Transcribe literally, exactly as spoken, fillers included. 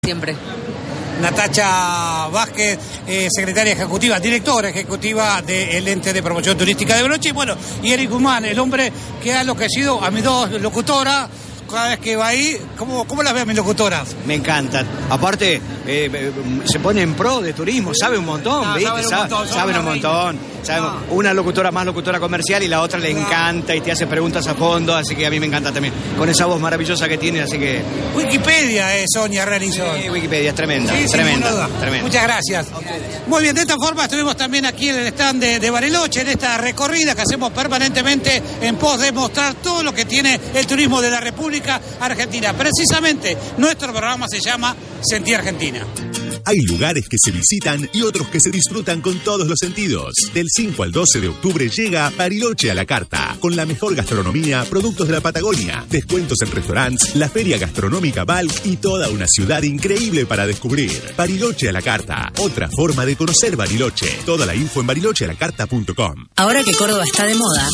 Siempre. Natacha Vázquez, eh, secretaria ejecutiva, directora ejecutiva del ente de promoción turística de Bariloche. Y bueno, y Eric Guzmán, el hombre que ha enloquecido a mis dos locutoras. Cada vez que va ahí, ¿cómo, cómo las ve a mis locutoras? Me encantan. Aparte, eh, se pone en pro de turismo, sabe un montón, no, ¿viste? Saben un montón. Saben un montón. Saben, no. Una locutora más locutora comercial y la otra le no. encanta y te hace preguntas a fondo, así que a mí me encanta también. Con esa voz maravillosa que tiene, así que... Wikipedia es Sonia Renison. Sí, Wikipedia, es tremenda, Sí, tremenda, tremenda. Muchas gracias. Muy bien, de esta forma estuvimos también aquí en el stand de, de Bariloche, en esta recorrida que hacemos permanentemente en pos de mostrar todo lo que tiene el turismo de la República Argentina. Precisamente, nuestro programa se llama Sentí Argentina. Hay lugares que se visitan y otros que se disfrutan con todos los sentidos. Del cinco al doce de octubre llega Bariloche a la carta, con la mejor gastronomía, productos de la Patagonia, descuentos en restaurantes, la feria gastronómica Balk y toda una ciudad increíble para descubrir. Bariloche a la carta, otra forma de conocer Bariloche. Toda la info en bariloche a la carta punto com. Ahora que Córdoba está de moda,